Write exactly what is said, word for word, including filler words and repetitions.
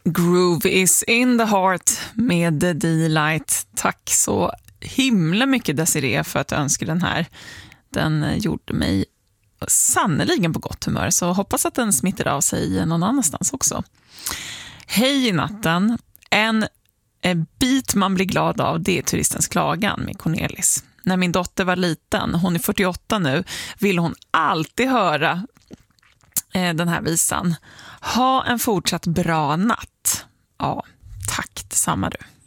Groove is in the heart med The D-Light. Tack så himla mycket, Desiree, för att du önskade den här. Den gjorde mig sannoliken på gott humör, så hoppas att den smittar av sig någon annanstans också. Hej i natten. En bit man blir glad av, det är Turistens klagan med Cornelis. När min dotter var liten, hon är fyrtioåtta nu, vill hon alltid höra eh, den här visan. Ha en fortsatt bra natt. Ja, tack, detsamma du.